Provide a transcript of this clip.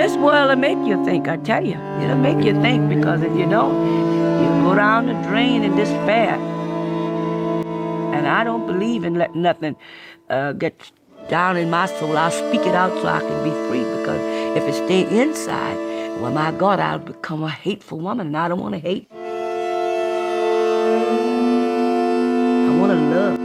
This world will make you think, I tell you. It'll make you think, because if you don't, you'll go down the drain in despair. And I don't believe in letting nothing get down in my soul. I'll speak it out so I can be free, because if it stay inside, well, my God, I'll become a hateful woman, and I don't want to hate. I want to love.